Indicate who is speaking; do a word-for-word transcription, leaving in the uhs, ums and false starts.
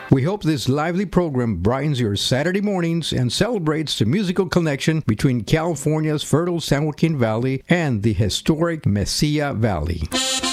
Speaker 1: We hope this lively program brightens your Saturday mornings and celebrates the musical connection between California's fertile San Joaquin Valley and the historic Mesilla Valley.